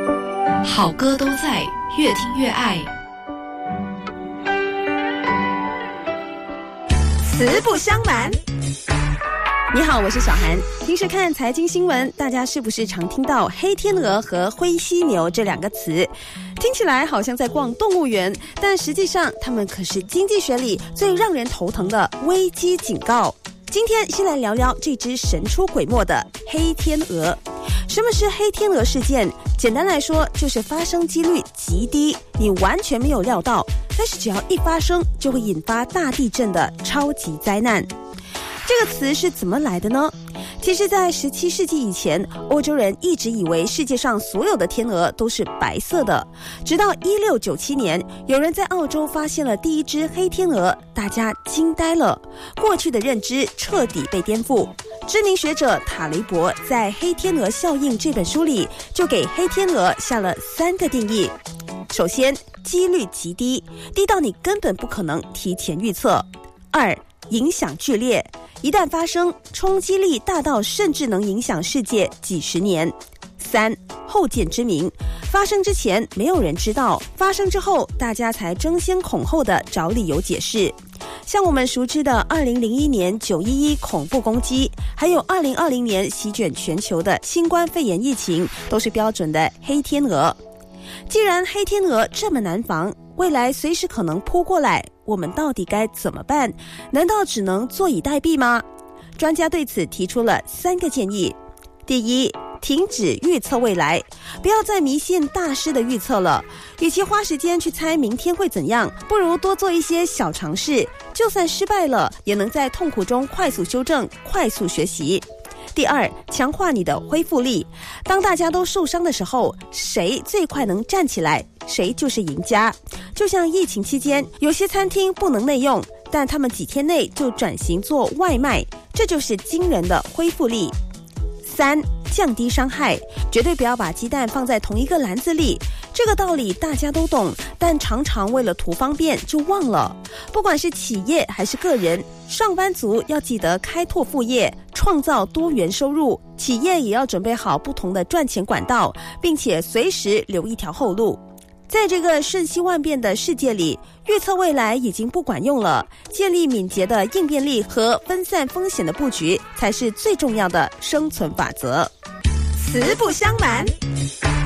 好歌都在，越听越爱。 慈不相瞒。你好，我是小涵。平时看财经新闻，大家是不是常听到黑天鹅和灰犀牛这两个词？听起来好像在逛动物园，但实际上它们可是经济学里最让人头疼的危机警告。今天先来聊聊这只神出鬼没的黑天鹅。什么是黑天鹅事件？简单来说，就是发生几率极低，你完全没有料到，但是只要一发生，就会引发大地震的超级灾难。这个词是怎么来的呢？其实在17世纪以前，欧洲人一直以为世界上所有的天鹅都是白色的，直到1697年，有人在澳洲发现了第一只黑天鹅，大家惊呆了，过去的认知彻底被颠覆。知名学者塔雷伯在《黑天鹅效应》这本书里，就给黑天鹅下了3个定义。首先，几率极低，低到你根本不可能提前预测。2，影响剧烈，一旦发生，冲击力大到甚至能影响世界几十年。3，后见之明，发生之前没有人知道，发生之后大家才争先恐后的找理由解释。像我们熟知的2001年911恐怖攻击，还有2020年席卷全球的新冠肺炎疫情，都是标准的黑天鹅。既然黑天鹅这么难防，未来随时可能扑过来，我们到底该怎么办？难道只能坐以待毙吗？专家对此提出了3个建议。第一，停止预测未来，不要再迷信大师的预测了。与其花时间去猜明天会怎样，不如多做一些小尝试，就算失败了，也能在痛苦中快速修正，快速学习。第二，强化你的恢复力。当大家都受伤的时候，谁最快能站起来，谁就是赢家。就像疫情期间，有些餐厅不能内用，但他们几天内就转型做外卖，这就是惊人的恢复力。3，降低伤害，绝对不要把鸡蛋放在同一个篮子里。这个道理大家都懂，但常常为了图方便就忘了。不管是企业还是个人，上班族要记得开拓副业，创造多元收入，企业也要准备好不同的赚钱管道，并且随时留一条后路。在这个瞬息万变的世界里，预测未来已经不管用了，建立敏捷的应变力和分散风险的布局才是最重要的生存法则。慈不相瞒。